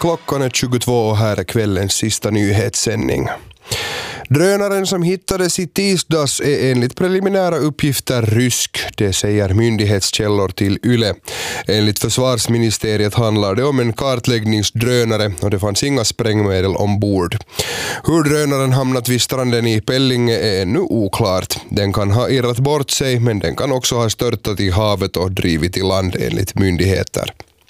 Klockan är 22 och här är kvällens sista nyhetssändning. Drönaren som hittades i tisdags är enligt preliminära uppgifter rysk, det säger myndighetskällor till YLE. Enligt försvarsministeriet handlar det om en kartläggningsdrönare och det fanns inga sprängmedel ombord. Hur drönaren hamnat vid stranden i Pellinge är ännu oklart. Den kan ha irrat bort sig, men den kan också ha störtat i havet och drivit i land enligt myndigheter.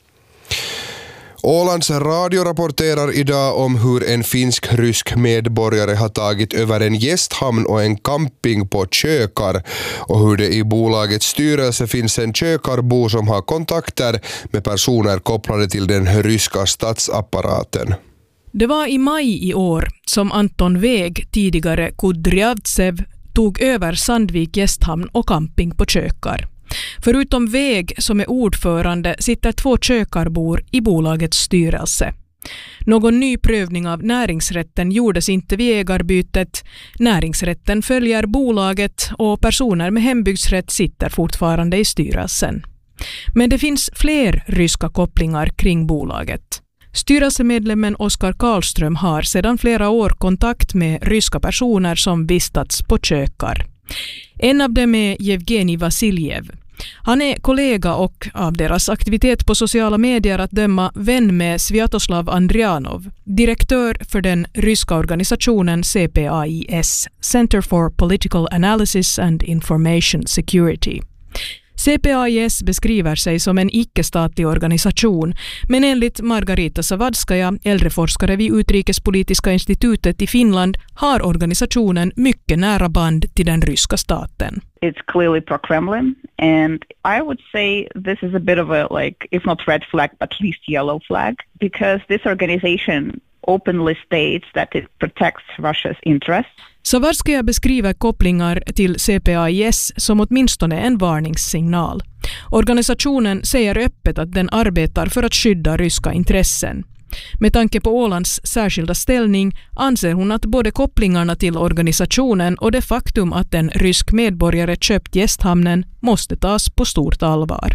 Ålands radio rapporterar idag om hur en finsk-rysk medborgare har tagit över en gästhamn och en camping på Kökar och hur det i bolagets styrelse finns en kökarbo som har kontakter med personer kopplade till den ryska statsapparaten. Det var i maj i år som Anton Weg, tidigare Kudryavtsev, tog över Sandvik gästhamn och camping på Kökar. Förutom Weg, som är ordförande, sitter 2 kökarbor i bolagets styrelse. Någon ny prövning av näringsrätten gjordes inte vid ägarbytet. Näringsrätten följer bolaget och personer med hembygdsrätt sitter fortfarande i styrelsen. Men det finns fler ryska kopplingar kring bolaget. Styrelsemedlemmen Oskar Karlström har sedan flera år kontakt med ryska personer som vistats på Kökar. En av dem är Yevgeni Vasiljev. Han är kollega och av deras aktivitet på sociala medier att döma vän med Sviatoslav Andrianov, direktör för den ryska organisationen CPAIS, Center for Political Analysis and Information Security. CPAIS beskriver sig som en icke-statlig organisation, men enligt Margarita Savadskaja, äldreforskare vid Utrikespolitiska institutet i Finland, har organisationen mycket nära band till den ryska staten. It's clearly pro-Kremlin, and I would say this is a bit of a, if not red flag, but at least yellow flag, because this organization openly states that it protects Russia's interests. Savadskaja beskriver kopplingar till CPAIS som åtminstone en varningssignal. Organisationen säger öppet att den arbetar för att skydda ryska intressen. Med tanke på Ålands särskilda ställning anser hon att både kopplingarna till organisationen och det faktum att en rysk medborgare köpt gästhamnen måste tas på stort allvar.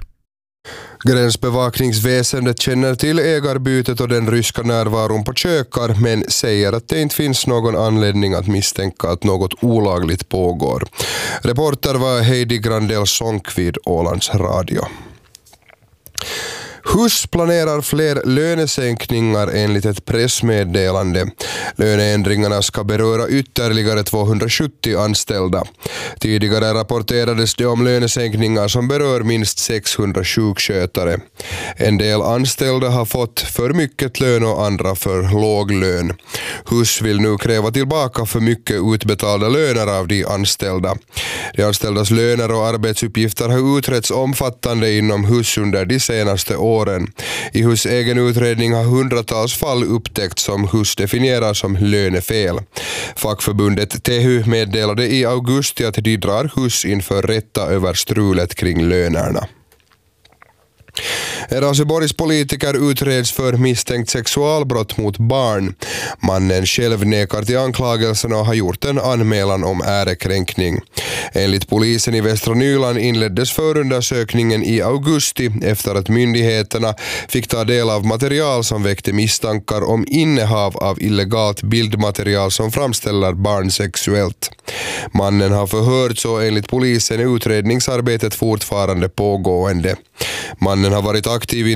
Gränsbevakningsväsendet känner till ägarbytet och den ryska närvaron på Kökar, men säger att det inte finns någon anledning att misstänka att något olagligt pågår. Reporter var Heidi Grandel Sonk vid Ålands radio. HUS planerar fler lönesänkningar enligt ett pressmeddelande. Löneändringarna ska beröra ytterligare 270 anställda. Tidigare rapporterades det om lönesänkningar som berör minst 600 sjukskötare. En del anställda har fått för mycket lön och andra för låg lön. HUS vill nu kräva tillbaka för mycket utbetalda löner av de anställda. De anställdas löner och arbetsuppgifter har utretts omfattande inom HUS under de senaste åren. I HUS egen utredning har hundratals fall upptäckts som HUS definierar som lönefel. Fackförbundet TEHU meddelade i augusti att de drar HUS inför rätta över strulet kring lönerna. En Raseborgs politiker utreds för misstänkt sexualbrott mot barn. Mannen själv nekar till anklagelserna och har gjort en anmälan om ärekränkning. Enligt polisen i Västra Nyland inleddes förundersökningen i augusti efter att myndigheterna fick ta del av material som väckte misstankar om innehav av illegalt bildmaterial som framställer barn sexuellt. Mannen har förhörts och enligt polisen är utredningsarbetet fortfarande pågående. Mannen har varit aktiv